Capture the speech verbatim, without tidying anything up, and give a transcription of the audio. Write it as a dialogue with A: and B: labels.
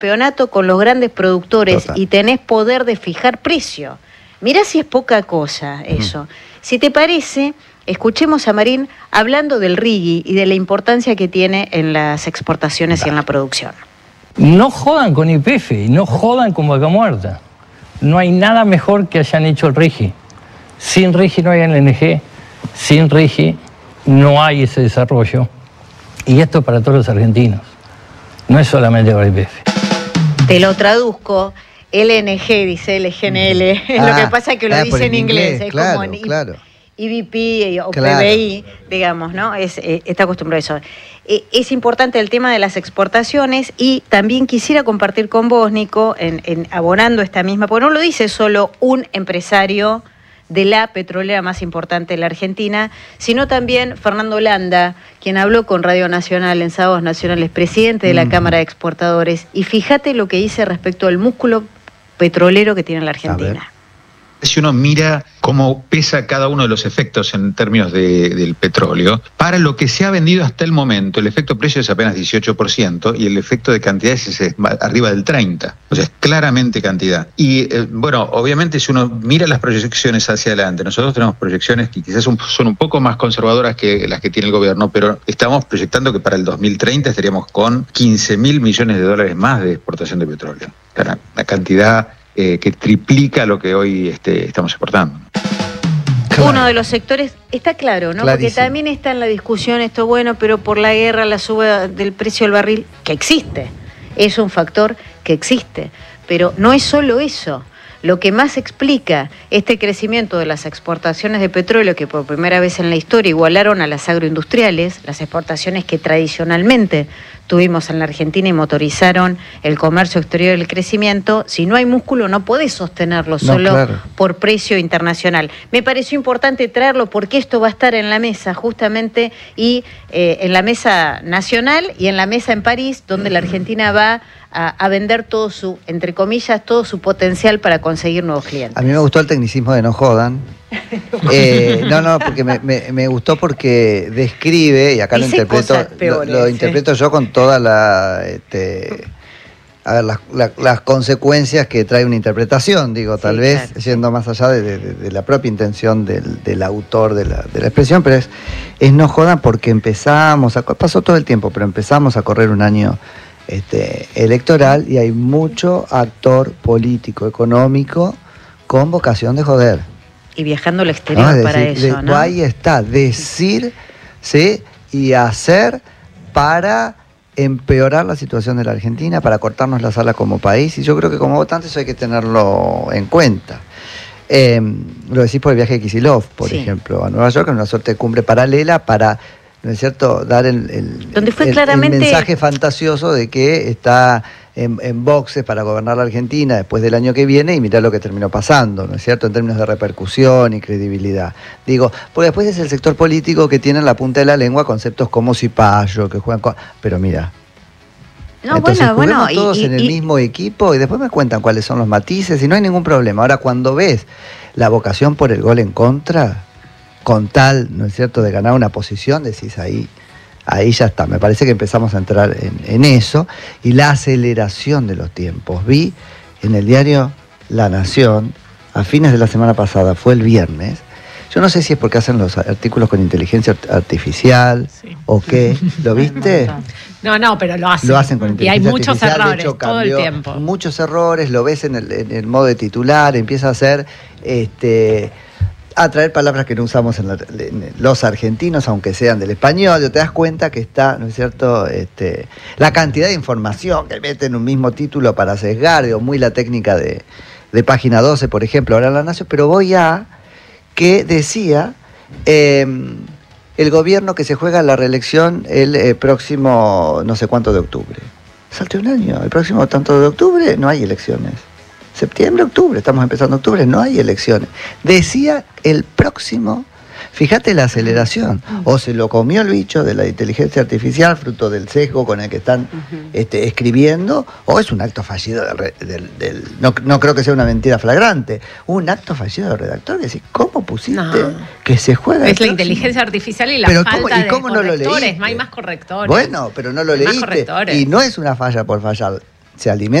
A: campeonato con los grandes productores. Total. Y tenés poder de fijar precio. Mirá si es poca cosa eso. Uh-huh. Si te parece, escuchemos a Marín hablando del RIGI y de la importancia que tiene en las exportaciones. Vale. Y en la producción.
B: No jodan con Y P F, no jodan con Vaca Muerta. No hay nada mejor que hayan hecho el RIGI. Sin RIGI no hay L N G, sin RIGI no hay ese desarrollo. Y esto es para todos los argentinos, no es solamente para Y P F.
A: Te lo traduzco. L N G, dice L G N L. Ah, lo que pasa es que lo ah, dice en inglés. inglés. Es
C: claro,
A: como en
C: claro.
A: I V P o
C: claro.
A: P B I, digamos, ¿no? Es, eh, está acostumbrado a eso. Eh, es importante el tema de las exportaciones y también quisiera compartir con vos, Nico, en, en abonando esta misma, porque no lo dice solo un empresario de la petrolera más importante de la Argentina, sino también Fernando Landa, quien habló con Radio Nacional en Sábados Nacionales, presidente de la mm. Cámara de Exportadores. Y fíjate lo que dice respecto al músculo petrolero que tiene la Argentina.
D: Si uno mira cómo pesa cada uno de los efectos en términos de, del petróleo, para lo que se ha vendido hasta el momento, el efecto precio es apenas dieciocho por ciento y el efecto de cantidades es arriba del treinta por ciento. O sea, es claramente cantidad. Y eh, bueno, obviamente si uno mira las proyecciones hacia adelante, nosotros tenemos proyecciones que quizás un, son un poco más conservadoras que las que tiene el gobierno, pero estamos proyectando que para el dos mil treinta estaríamos con quince mil millones de dólares más de exportación de petróleo. Una, una cantidad Eh, que triplica lo que hoy este, estamos exportando.
A: Claro. Uno de los sectores, está claro, ¿no? Clarísimo. Porque también está en la discusión esto, bueno, pero por la guerra, la suba del precio del barril, que existe, es un factor que existe, pero no es solo eso. Lo que más explica este crecimiento de las exportaciones de petróleo, que por primera vez en la historia igualaron a las agroindustriales, las exportaciones que tradicionalmente tuvimos en la Argentina y motorizaron el comercio exterior y el crecimiento, si no hay músculo no podés sostenerlo solo no, claro. por precio internacional. Me pareció importante traerlo porque esto va a estar en la mesa justamente y eh, en la mesa nacional y en la mesa en París, donde la Argentina va A, a vender todo su, entre comillas, todo su potencial para conseguir nuevos clientes.
C: A mí me gustó el tecnicismo de no jodan. eh, no, no, porque me, me, me gustó porque describe, y acá Dice lo interpreto, peores, lo, lo ¿eh? interpreto yo con toda la, este, a ver, las, la, las consecuencias que trae una interpretación, digo, tal sí, vez claro. yendo más allá de, de, de la propia intención del, del autor de la, de la expresión, pero es, es no jodan porque empezamos, a, pasó todo el tiempo, pero empezamos a correr un año Este, electoral y hay mucho actor político, económico con vocación de joder.
A: Y viajando al exterior no, decir, para eso,
C: de,
A: ¿no?
C: Ahí está, decir ¿sí? y hacer para empeorar la situación de la Argentina, para cortarnos la sala como país, y yo creo que como votantes eso hay que tenerlo en cuenta. Eh, lo decís por el viaje de Kicillof, por sí. ejemplo, a Nueva York, en una suerte de cumbre paralela para... ¿no es cierto?, dar el, el,
A: Donde fue
C: el,
A: claramente...
C: el mensaje fantasioso de que está en, en boxes para gobernar la Argentina después del año que viene y mirá lo que terminó pasando, ¿no es cierto?, en términos de repercusión y credibilidad. Digo, porque después es el sector político que tiene en la punta de la lengua conceptos como Cipayo, que juegan con... Pero mira,
A: no,
C: entonces
A: bueno, bueno,
C: todos
A: y,
C: en el
A: y,
C: mismo equipo y después me cuentan cuáles son los matices y no hay ningún problema. Ahora, cuando ves la vocación por el gol en contra... con tal, ¿no es cierto?, de ganar una posición, decís ahí, ahí ya está. Me parece que empezamos a entrar en, en eso. Y la aceleración de los tiempos. Vi en el diario La Nación, a fines de la semana pasada, fue el viernes, yo no sé si es porque hacen los artículos con inteligencia artificial sí. o qué, ¿lo viste?
E: No, no, pero lo hacen.
C: Lo hacen con inteligencia
E: artificial. Y hay muchos
C: artificial,
E: errores
C: hecho,
E: todo el tiempo.
C: Muchos errores, lo ves en el, en el modo de titular, empieza a hacer... este a traer palabras que no usamos en, la, en los argentinos, aunque sean del español, te das cuenta que está, ¿no es cierto?, este, la cantidad de información que mete en un mismo título para sesgar, digo, muy la técnica de, de Página doce, por ejemplo, ahora La Nación, pero voy a que decía eh, el gobierno que se juega la reelección el eh, próximo no sé cuánto de octubre. Salte un año, el próximo tanto de octubre no hay elecciones. Septiembre, octubre, estamos empezando octubre, no hay elecciones. Decía el próximo, fíjate la aceleración, o se lo comió el bicho de la inteligencia artificial, fruto del sesgo con el que están uh-huh. este, escribiendo, o es un acto fallido del, del, del no, no creo que sea una mentira flagrante, un acto fallido del redactor, es decir, ¿cómo pusiste no. que se juega?
E: Es la inteligencia artificial y la
C: pero
E: falta
C: ¿cómo, y cómo
E: de
C: no
E: correctores,
C: lo leíste?
E: no hay más correctores.
C: Bueno, pero no lo
E: hay
C: leíste, y no es una falla por fallar. se alimenta